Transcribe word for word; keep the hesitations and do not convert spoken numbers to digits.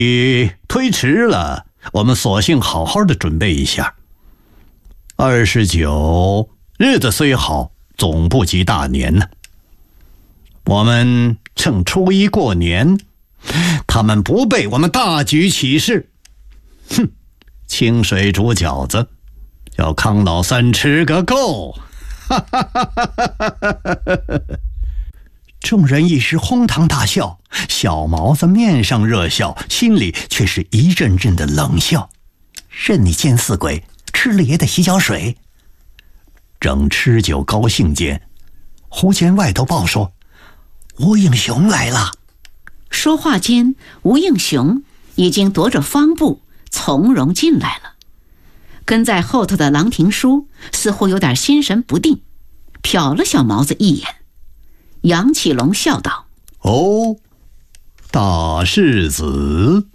你推迟了，我们索性好好的准备一下。二十九，日子虽好，总不及大年呢。我们趁初一过年，他们不被我们大举起事。哼，清水煮饺子，叫康老三吃个够。哈哈哈哈哈！众人一时哄堂大笑，小毛子面上热笑，心里却是一阵阵的冷笑。任你见死鬼，吃了也得洗脚水。正吃酒高兴间，忽见外头报说吴应熊来了。 说话间，吴应熊已经踱着方步从容进来了。跟在后头的郎廷书似乎有点心神不定，瞟了小毛子一眼。杨启龙笑道： 哦，大世子。